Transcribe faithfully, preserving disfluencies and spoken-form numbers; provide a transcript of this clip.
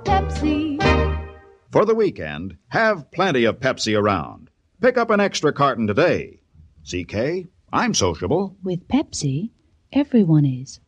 Pepsi. For the weekend, have plenty of Pepsi around. Pick up an extra carton today. C K, I'm sociable. With Pepsi, everyone is.